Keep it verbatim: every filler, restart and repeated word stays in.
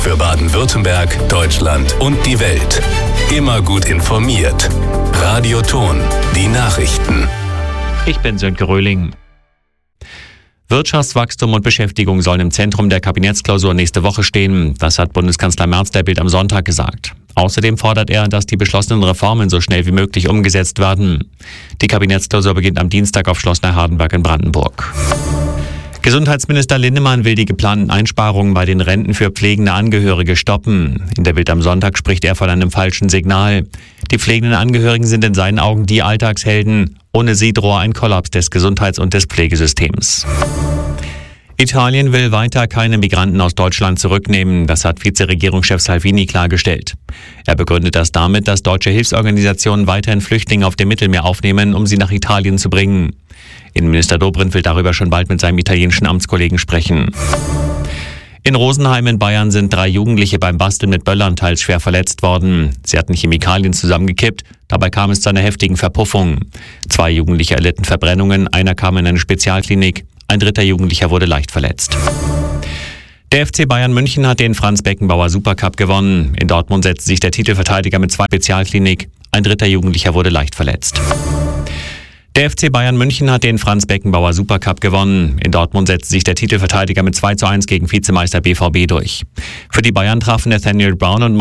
Für Baden-Württemberg, Deutschland und die Welt. Immer gut informiert. Radio Thon, die Nachrichten. Ich bin Sönke Röhling. Wirtschaftswachstum und Beschäftigung sollen im Zentrum der Kabinettsklausur nächste Woche stehen. Das hat Bundeskanzler Merz der Bild am Sonntag gesagt. Außerdem fordert er, dass die beschlossenen Reformen so schnell wie möglich umgesetzt werden. Die Kabinettsklausur beginnt am Dienstag auf Schloss Neuhardenberg in Brandenburg. Gesundheitsminister Linnemann will die geplanten Einsparungen bei den Renten für pflegende Angehörige stoppen. In der Bild am Sonntag spricht er von einem falschen Signal. Die pflegenden Angehörigen sind in seinen Augen die Alltagshelden. Ohne sie drohe ein Kollaps des Gesundheits- und des Pflegesystems. Italien will weiter keine Migranten aus Deutschland zurücknehmen. Das hat Vizeregierungschef Salvini klargestellt. Er begründet das damit, dass deutsche Hilfsorganisationen weiterhin Flüchtlinge auf dem Mittelmeer aufnehmen, um sie nach Italien zu bringen. Innenminister Dobrindt will darüber schon bald mit seinem italienischen Amtskollegen sprechen. In Rosenheim in Bayern sind drei Jugendliche beim Basteln mit Böllern teils schwer verletzt worden. Sie hatten Chemikalien zusammengekippt, dabei kam es zu einer heftigen Verpuffung. Zwei Jugendliche erlitten Verbrennungen, einer kam in eine Spezialklinik, ein dritter Jugendlicher wurde leicht verletzt. Der F C Bayern München hat den Franz-Beckenbauer Supercup gewonnen. In Dortmund setzte sich der Titelverteidiger mit zwei Spezialklinik, ein dritter Jugendlicher wurde leicht verletzt. Der F C Bayern München hat den Franz-Beckenbauer Supercup gewonnen. In Dortmund setzte sich der Titelverteidiger mit zwei zu eins gegen Vizemeister B V B durch. Für die Bayern trafen Nathaniel Brown und